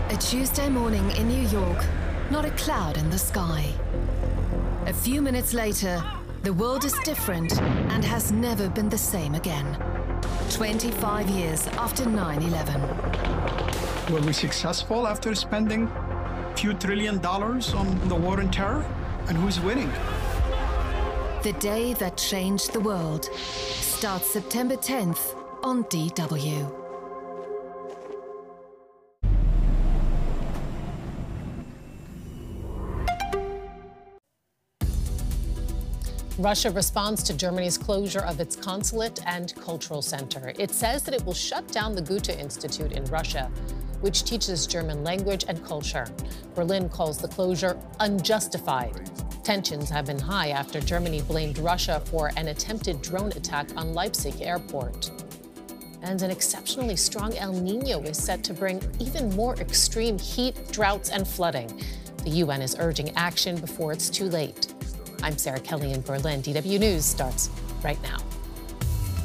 A Tuesday morning in New York, not a cloud in the sky. A few minutes later, the world is different and has never been the same again. 25 years after 9/11. Were we successful after spending a few $1 trillion on the war on terror? And who's winning? The day that changed the world starts September 10th on DW. Russia responds to Germany's closure of its consulate and cultural center. It says that it will shut down the Goethe Institute in Russia, which teaches German language and culture. Berlin calls the closure unjustified. Tensions have been high after Germany blamed Russia for an attempted drone attack on Leipzig airport. And an exceptionally strong El Niño is set to bring even more extreme heat, droughts, and flooding. The UN is urging action before it's too late. I'm Sarah Kelly in Berlin. DW News starts right now.